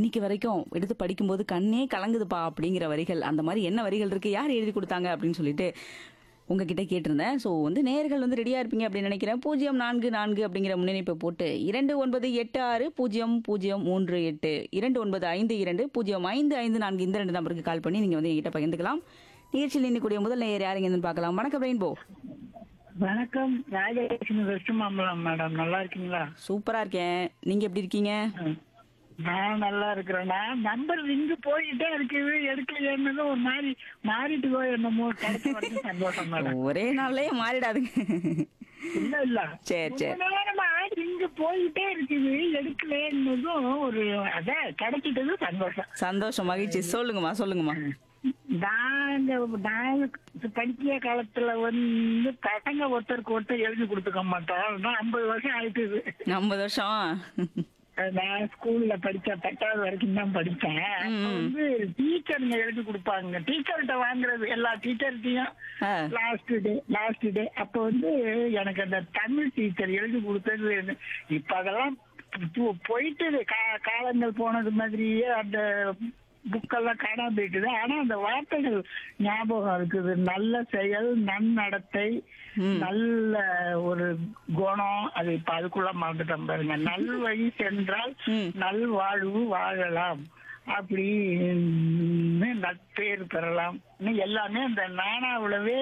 இன்னைக்கு வரைக்கும் எடுத்து படிக்கும்போது கண்ணே கலங்குதுப்பா அப்படிங்கிற வரிகள். அந்த மாதிரி என்ன வரிகள் இருக்கு, யார் எழுதி கொடுத்தாங்க அப்படின்னு சொல்லிட்டு உங்ககிட்ட கேட்டிருந்தேன். ஸோ வந்து நேயர்கள் வந்து ரெடியா இருப்பீங்க அப்படின்னு நினைக்கிறேன். 044 அப்படிங்கிற முன்னிணைப்பை போட்டு 29860038 2952055554 இந்த 2 நம்பருக்கு கால் பண்ணி நீங்க வந்து என்கிட்ட பகிர்ந்துக்கலாம். நிகழ்ச்சியில் இன்னக்கூடிய முதல் நேயர் யாருங்கன்னு பார்க்கலாம். வணக்கம் ரெயின்போ. வணக்கம், ராஜலட்சுமி வெஸ்ட் மாம்பலம் மேடம். நல்லா இருக்கீங்களா? சூப்பரா இருக்கேன். நீங்க எப்படி இருக்கீங்க? நான் நல்லா இருக்கிறேன். நான் நம்பர் ரிங்கு போயிட்டே இருக்குது, எடுக்கலையேன்னு ஒரு மாதிரி மாறிட்டு போய் என்னமோ கிடைச்ச வரைக்கும் சந்தோஷம் மேடம். ஒரே நாள்லயே மாறிடாதுங்க. இல்ல இல்ல, சரி சரி. ரொம்ப நேரமா ரிங்கு போயிட்டே இருக்குது, எடுக்கலையேன்னதும் ஒரு அதான் கிடைச்சிட்டது சந்தோஷம். சந்தோஷம், மகிழ்ச்சி. சொல்லுங்கம்மா சொல்லுங்கம்மா. நான் படிக்கிற காலத்துல வந்து பசங்க ஒருத்தருக்கு ஒருத்தர் எழுதி கொடுத்துக்க மாட்டோம். 50 வருஷம் ஆயிட்டுது. 50 வருஷம். நான் ஸ்கூல்ல படிச்ச 10வது வரைக்கும் தான் படிச்சேன். அப்ப வந்து டீச்சருங்க எழுதி கொடுப்பாங்க. டீச்சர்கிட்ட வாங்குறது எல்லா டீச்சர்கிட்டையும் லாஸ்ட் டே அப்ப வந்து எனக்கு அந்த தமிழ் டீச்சர் எழுதி கொடுத்தது. இப்ப அதெல்லாம் போயிட்டு காலங்கள் போனது மாதிரியே அந்த புக்கெல்லாம் காணாம போயிட்டுது. ஆனா அந்த வார்த்தைகள் ஞாபகம் இருக்குது. நல்ல செயல், நன்னடத்தை, நல்ல ஒரு குணம். அது இப்ப அதுக்குள்ள மறந்துட்டோம் பாருங்க. நல் வழி சென்றால் நல்வாழ்வு வாழலாம், அப்படி நட்பேர் பெறலாம், எல்லாமே அந்த நானாவுலவே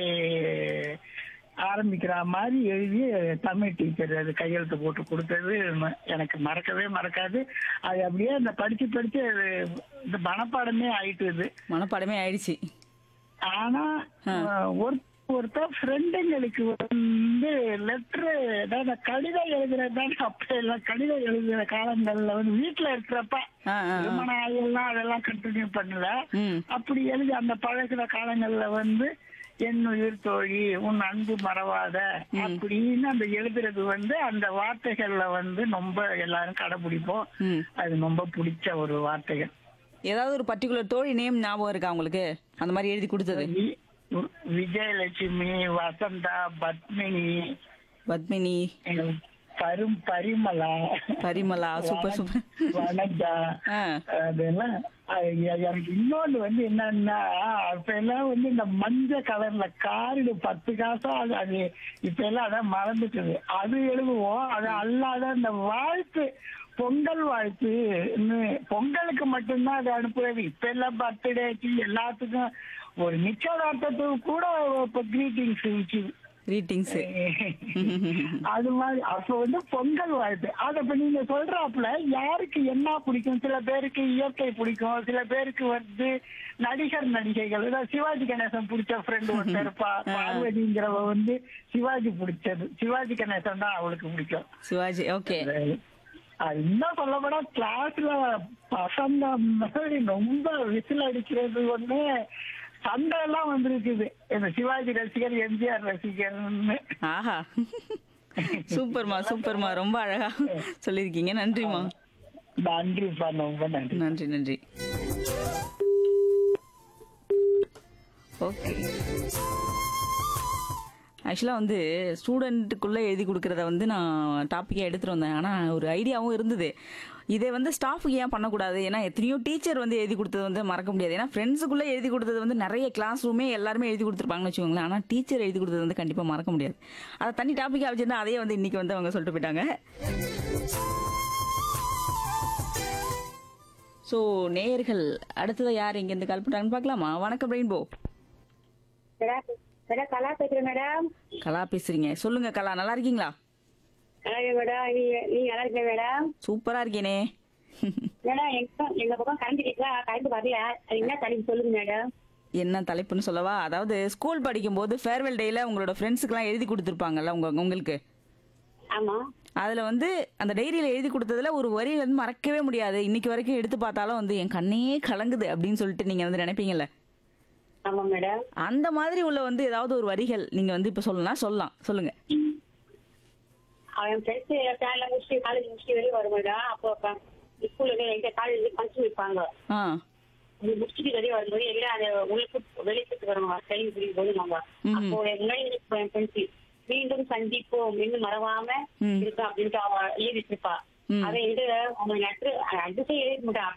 ஆரம்பிக்கிற மாதிரி எழுதி தமிழ் டீச்சர் அது கையெழுத்து போட்டு கொடுத்தது எனக்கு மறக்கவே மறக்காது. அது அப்படியே அந்த படிச்சு படிச்சு இந்த மனப்பாடமே ஆயிட்டுது. மனப்பாடமே ஆயிடுச்சு. ஆனா ஒருத்தர் ஃப்ரெண்டுங்களுக்கு வந்து லெட்டரு, அதாவது கடிதம் எழுதுறதுதான். அப்ப எல்லாம் கடிதம் எழுதுற காலங்கள்ல வந்து வீட்டுல இருக்கிறப்ப திருமண ஆயெல்லாம் அதெல்லாம் கண்டினியூ பண்ணல. அப்படி எழுதி அந்த பழகிற காலங்கள்ல வந்து என் உயிர் தோழி, உன் அன்பு மறவாத அப்படின்னு அந்த எழுதுறது வந்து அந்த வார்த்தைகள்ல வந்து ரொம்ப எல்லாரும் கடைபிடிப்போம். அது ரொம்ப பிடிச்ச ஒரு வார்த்தைகள். ஏதாவது ஒரு பர்டிகுலர் தோழி நேம் ஞாபகம் இருக்கா உங்களுக்கு, அந்த மாதிரி எழுதி கொடுத்தது? Vijayalakshmi, Vasantha, Padmini, Parimala, super super, Vanaja. அதெல்லாம் எனக்கு இன்னொன்று வந்து என்னன்னா, அப்ப எல்லாம் வந்து இந்த மஞ்சள் கலர்ல காரிடு 10 காசா அது இப்ப எல்லாம் அதான் மறந்துட்டுது. அது எழுதுவோம். அது அல்லாத இந்த வாழ்த்து, பொங்கல் வாழ்த்து, பொங்கலுக்கு மட்டும்தான் அது அனுப்புறது. இப்ப எல்லாம் பர்த்டேக்கு எல்லாத்துக்கும் ஒரு நிச்சயதார்த்தத்துக்கு கூட இப்ப கிரீட்டிங்ஸ் அது மாதிரி. அப்ப வந்து பொங்கல் வாழ்த்து. அத இப்ப நீங்க சொல்றாப்புல யாருக்கு என்ன பிடிக்கும்? சில பேருக்கு இயற்கை பிடிக்கும், சில பேருக்கு வந்து நடிகைகள். சிவாஜி கணேசன் பிடிச்ச ஃப்ரெண்டு ஒருத்தர் இருப்பா, பார்வதிங்கிறவ வந்து சிவாஜி பிடிச்சது. சிவாஜி கணேசன் தான் அவளுக்கு பிடிக்கும். சிவாஜி, ஓகே. அது இன்னும் சொல்லப்போனா கிளாஸ்ல பசங்க மாதிரி ரொம்ப விசில் அடிக்கிறது ஒண்ணு, சண்டை எல்லாம் வந்திருக்குது. இந்த சிவாஜி ரசிகர், எம்ஜிஆர் ரசிகர்னு. ஆஹா, சூப்பர்மா, ரொம்ப அழகா சொல்லிருக்கீங்க. நன்றிமா. நன்றிப்பா, ரொம்ப நன்றி. நன்றி. ஓகே, ஆக்சுவலாக வந்து ஸ்டூடெண்ட்டுக்குள்ளே எழுதி கொடுக்குறத வந்து நான் டாப்பிக்காக எடுத்துகிட்டு வந்தேன். ஆனால் ஒரு ஐடியாவும் இருந்தது, இதை வந்து ஸ்டாஃபுக்கு ஏன் பண்ணக்கூடாது? ஏன்னா எத்தனையோ டீச்சர் வந்து எழுதி கொடுத்தது வந்து மறக்க முடியாது. ஏன்னா ஃப்ரெண்ட்ஸுக்குள்ளே எழுதி கொடுத்தது வந்து நிறைய கிளாஸ் ரூமே எல்லாருமே எழுதி கொடுத்துருப்பாங்கன்னு வச்சுக்கோங்களேன். ஆனால் டீச்சர் எழுதி கொடுத்தது வந்து கண்டிப்பாக மறக்க முடியாது. அதை தனி டாப்பிக்காக வச்சுருந்தா அதையே வந்து இன்றைக்கி வந்து அவங்க சொல்லிட்டு போயிட்டாங்க. ஸோ நேயர்கள் அடுத்ததாக யார் இங்கேருந்து கால் பண்ணுறாங்கன்னு பார்க்கலாமா? வணக்கம் ரெயின்போ. கலா பேசுறேன் மேடம். கலா பேசுறீங்க, சொல்லுங்க கலா. நல்லா இருக்கீங்களா? மேடம், நீங்க நல்லா இருக்கீங்க மேடம்? சூப்பரா இருக்கேனே மேடம். எங்க பக்கம் கரண்ட் வரல. அது என்ன தலைப்பு சொல்லுங்க மேடம். என்ன தலைப்புன்னு சொல்லவா? அதாவது ஸ்கூல் படிக்கும் போது ஃபேர்வெல் டேல உங்களோட ஃப்ரெண்ட்ஸுக்குலாம் எழுதி கொடுத்துருப்பாங்கல்ல உங்களுக்கு. ஆமா. அதுல வந்து அந்த டைரியில எழுதி கொடுத்ததுல ஒரு வரி வந்து மறக்கவே முடியாது, இன்னைக்கு வரைக்கும் எடுத்து பார்த்தாலும் வந்து என் கண்ணே கலங்குது அப்படின்னு சொல்லிட்டு நீங்க வந்து நினைப்பீங்கல்ல. ஆமா மேடம். அந்த மாதிரி உள்ள வந்து ஏதாவது ஒரு வரிகள் நீங்க வந்து இப்ப சொல்லலாம், சொல்லுங்க. அவன் ஃப்ரெண்ட்ஸ் காலேஜ் முடிச்சு வெளியே வரும் மேடம். அப்போ ஸ்கூல்ல எங்க காலேஜ் ஃபங்க்ஷன் வைப்பாங்க. முடிச்சுட்டு வெளியே வரும்போது எல்லாம் அதை உங்களுக்கு வெளியே சுட்டு வருவாங்க. ட்ரெயின் பிடிக்கும் போது நாங்க அப்போ முன்னாடி ஃப்ரெண்ட்ஸ் மீண்டும் சந்திப்போம் இன்னும் மறவாம இருக்கா அப்படின்ட்டு அவ எழுதிட்டு இருப்பா. அதை அவங்க அட்ரஸ் எழுதி